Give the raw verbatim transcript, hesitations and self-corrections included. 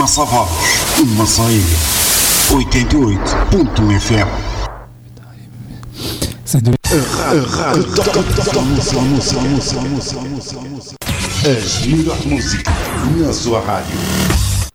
Massavalos, Massaia, oitenta e oito ponto um F M. As melhores músicas na sua rádio.